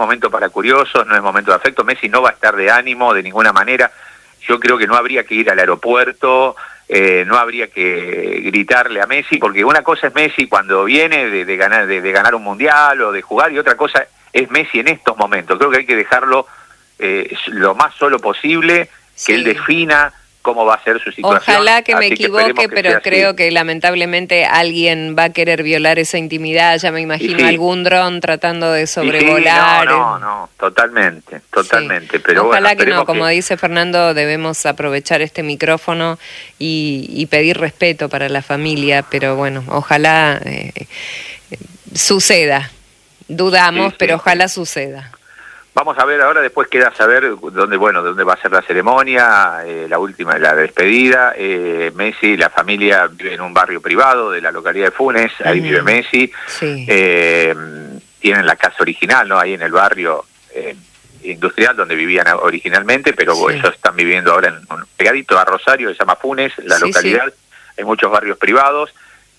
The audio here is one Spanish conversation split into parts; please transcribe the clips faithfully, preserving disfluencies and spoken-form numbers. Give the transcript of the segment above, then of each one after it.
momento para curiosos, no es momento de afecto. Messi no va a estar de ánimo de ninguna manera. Yo creo que no habría que ir al aeropuerto, eh, no habría que gritarle a Messi, porque una cosa es Messi cuando viene de, de, ganar, de, de ganar un mundial o de jugar, y otra cosa es Messi en estos momentos. Creo que hay que dejarlo eh, lo más solo posible, sí. que él defina cómo va a ser su situación. Ojalá que me equivoque, que pero creo que lamentablemente alguien va a querer violar esa intimidad. Ya me imagino sí. algún dron tratando de sobrevolar. Sí, no, no, no, totalmente, totalmente. Sí. Pero ojalá bueno, que no, como que... dice Fernando, debemos aprovechar este micrófono y, y pedir respeto para la familia, pero bueno, ojalá eh, suceda. Dudamos, sí, pero sí, ojalá sí. suceda. Vamos a ver ahora, después queda saber dónde, bueno, dónde va a ser la ceremonia, eh, la última, la despedida. Eh, Messi, la familia vive en un barrio privado de la localidad de Funes, ahí mm. vive Messi. Sí. Eh, tienen la casa original, ¿no? Ahí en el barrio eh, industrial donde vivían originalmente, pero sí. ellos están viviendo ahora en un pegadito a Rosario, se llama Funes, la sí, localidad. Sí. Hay muchos barrios privados.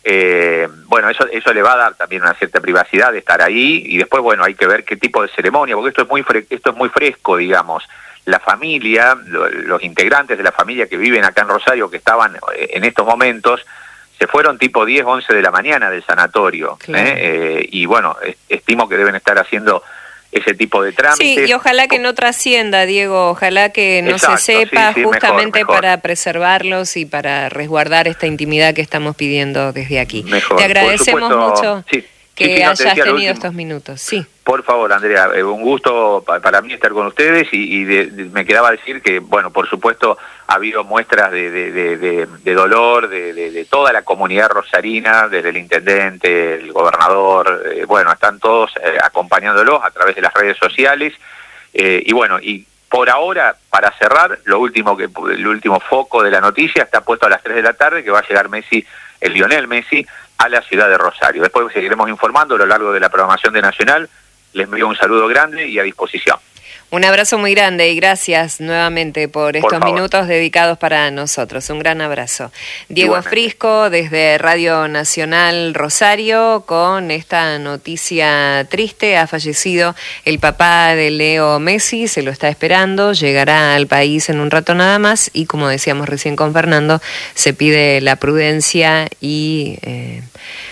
Eh, bueno, eso eso le va a dar también una cierta privacidad de estar ahí, y después, bueno, hay que ver qué tipo de ceremonia, porque esto es muy fre esto es muy fresco, digamos. La familia, lo, los integrantes de la familia que viven acá en Rosario, que estaban en estos momentos, se fueron tipo diez, once de la mañana del sanatorio, claro. ¿eh? Eh, y bueno, estimo que deben estar haciendo ese tipo de trámites. Sí, y ojalá que no trascienda, Diego, ojalá que no Exacto, se sepa, sí, sí, justamente mejor, mejor. para preservarlos y para resguardar esta intimidad que estamos pidiendo desde aquí. Mejor. Te agradecemos supuesto, mucho sí, que sí, sí, no, hayas tenido estos minutos. Sí. Por favor, Andrea, eh, un gusto pa para mí estar con ustedes, y, y de, de, me quedaba a decir que, bueno, por supuesto, ha habido muestras de, de, de, de, de dolor de, de, de toda la comunidad rosarina, desde el intendente, el gobernador, eh, bueno, están todos eh, acompañándolos a través de las redes sociales, eh, y bueno, y por ahora, para cerrar, lo último que el último foco de la noticia está puesto a las tres de la tarde, que va a llegar Messi, el Lionel Messi, a la ciudad de Rosario. Después seguiremos informando a lo largo de la programación de Nacional. Les envío un saludo grande y a disposición. Un abrazo muy grande y gracias nuevamente por estos por minutos dedicados para nosotros. Un gran abrazo. Diego Igualmente. Frisco desde Radio Nacional Rosario con esta noticia triste. Ha fallecido el papá de Leo Messi, se lo está esperando, llegará al país en un rato nada más y, como decíamos recién con Fernando, se pide la prudencia y eh,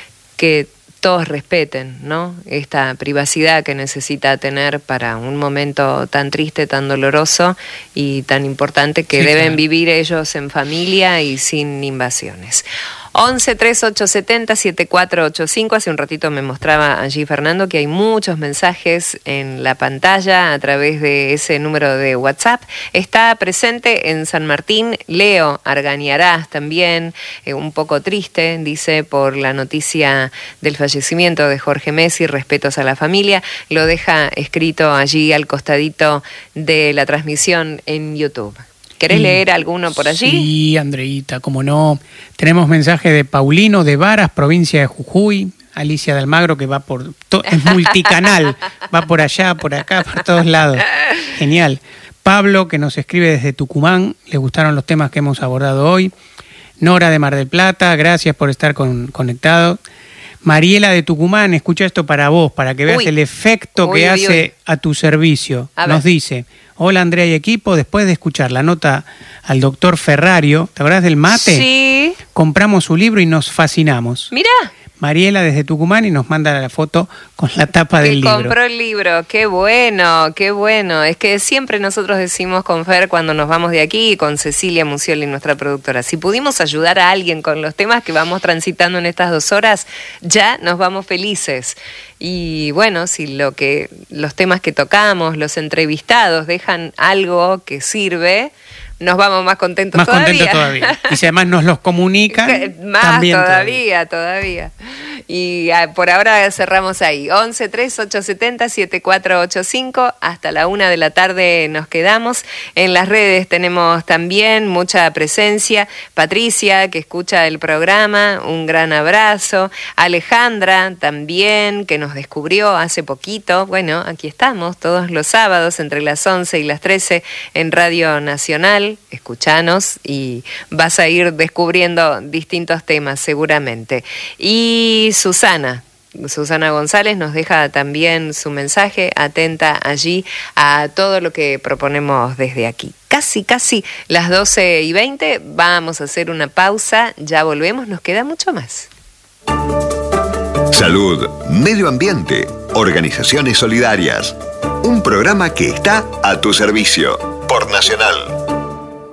que todos respeten, ¿no? Esta privacidad que necesita tener para un momento tan triste, tan doloroso y tan importante que sí, deben claro. vivir ellos en familia y sin invasiones. once, treinta y ocho, setenta, setenta y cuatro ochenta y cinco. Hace un ratito me mostraba allí Fernando que hay muchos mensajes en la pantalla a través de ese número de WhatsApp. Está presente en San Martín Leo Argañarás también, eh, un poco triste, dice, por la noticia del fallecimiento de Jorge Messi. Respetos a la familia. Lo deja escrito allí al costadito de la transmisión en YouTube. ¿Querés leer alguno por allí? Sí, Andreita, como no. Tenemos mensaje de Paulino de Varas, provincia de Jujuy. Alicia de Almagro, que va por... To- es multicanal, va por allá, por acá, por todos lados. Genial. Pablo, que nos escribe desde Tucumán. Le gustaron los temas que hemos abordado hoy. Nora de Mar del Plata, gracias por estar con, conectado. Mariela de Tucumán, escucha esto para vos, para que veas uy. el efecto uy, que uy, hace uy. a tu servicio. A nos ver. dice... Hola Andrea y equipo, después de escuchar la nota al doctor Ferrario, ¿te acordás del mate? Sí. Compramos su libro y nos fascinamos. Mirá. Mariela desde Tucumán y nos manda la foto con la tapa del libro. Compró el libro, qué bueno, qué bueno. Es que siempre nosotros decimos con Fer cuando nos vamos de aquí y con Cecilia Musioli, nuestra productora, si pudimos ayudar a alguien con los temas que vamos transitando en estas dos horas, ya nos vamos felices. Y bueno, si lo que los temas que tocamos, los entrevistados dejan algo que sirve, nos vamos más contentos más todavía. Más contentos todavía. Y si además nos los comunican, más también todavía, todavía. Y ah, por ahora cerramos ahí. once, treinta y ocho, setenta, setenta y cuatro ochenta y cinco. Hasta la una de la tarde nos quedamos. En las redes tenemos también mucha presencia. Patricia, que escucha el programa, un gran abrazo. Alejandra también, que nos descubrió hace poquito. Bueno, aquí estamos todos los sábados entre las once y las trece en Radio Nacional. Escuchanos y vas a ir descubriendo distintos temas seguramente. Y Susana, Susana González nos deja también su mensaje, atenta allí a todo lo que proponemos desde aquí. Casi, casi las doce y veinte, vamos a hacer una pausa, ya volvemos, nos queda mucho más. Salud, medio ambiente, organizaciones solidarias. Un programa que está a tu servicio por Nacional